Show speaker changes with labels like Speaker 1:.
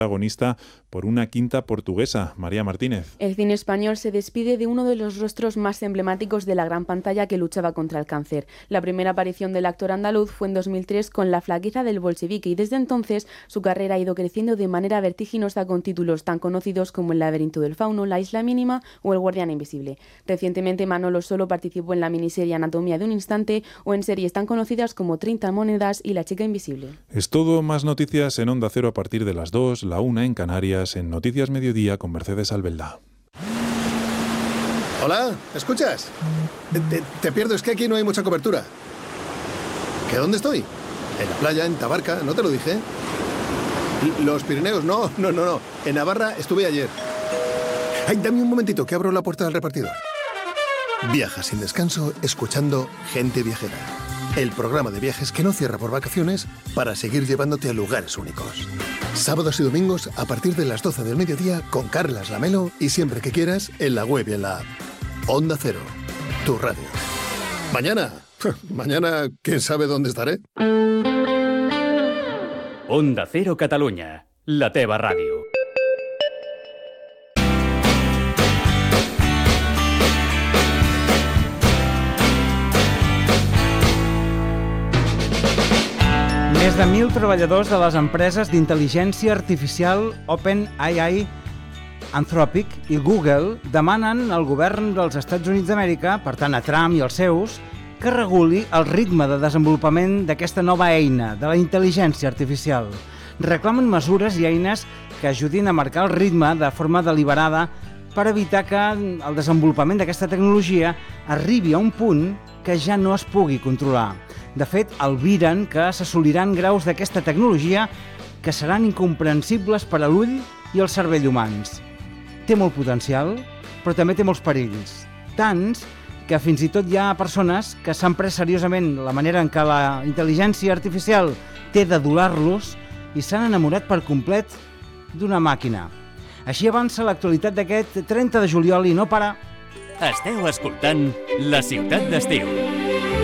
Speaker 1: protagonista por una quinta portuguesa, María Martínez.
Speaker 2: El cine español se despide de uno de los rostros más emblemáticos de la gran pantalla que luchaba contra el cáncer. La primera aparición del actor andaluz fue en 2003 con La flaqueza del bolchevique y desde entonces su carrera ha ido creciendo de manera vertiginosa con títulos tan conocidos como El laberinto del fauno, La isla mínima o El guardián invisible. Recientemente Manolo Solo participó en la miniserie Anatomía de un instante o en series tan conocidas como 30 monedas y La chica invisible.
Speaker 1: Es todo, más noticias en Onda Cero a partir de las 2, la 1 en Canarias, en Noticias Mediodía con Mercedes Albelda.
Speaker 3: Hola, ¿escuchas? Te pierdo, es que aquí no hay mucha cobertura. ¿Que dónde estoy? En la playa, en Tabarca, ¿no te lo dije? Los Pirineos, no. En Navarra estuve ayer. Ay, dame un momentito que abro la puerta del repartidor. Viaja sin descanso escuchando Gente Viajera. El programa de viajes que no cierra por vacaciones para seguir llevándote a lugares únicos. Sábados y domingos a partir de las 12 del mediodía con Carlas Lamelo y siempre que quieras en la web y en la app. Onda Cero, tu radio. Mañana, ¿quién sabe dónde estaré?
Speaker 4: Onda Cero Catalunya, la teva ràdio.
Speaker 5: Més de 1.000 treballadors de les empreses d'intel·ligència artificial OpenAI, Anthropic i Google demanen al govern dels Estats Units d'Amèrica, per tant a Trump i els seus, que reguli el ritme de desenvolupament d'aquesta nova eina, de la intel·ligència artificial. Reclamen mesures i eines que ajudin a marcar el ritme de forma deliberada per evitar que el desenvolupament d'aquesta tecnologia arribi a un punt que ja no es pugui controlar. De fet, albiren que s'assoliran graus d'aquesta tecnologia que seran incomprensibles per a l'ull i el cervell humans. Té molt potencial, però també té molts perills. Tants que fins i tot hi ha persones que s'han pres seriosament la manera en què la intel·ligència artificial té d'adular-los i s'han enamorat per complet d'una màquina. Així avança l'actualitat d'aquest 30 de juliol i no para.
Speaker 4: Esteu escoltant La Ciutat d'Estiu.